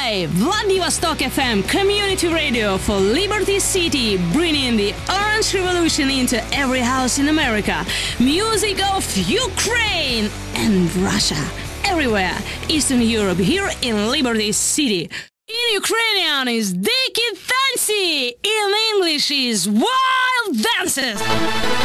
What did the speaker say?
by Vladivostok FM Community Radio for Liberty City, bringing the Orange Revolution into every house in America. Music of Ukraine and Russia. Everywhere, Eastern Europe, here in Liberty City. In Ukrainian is Diki Tansi, in English is Wild Dances.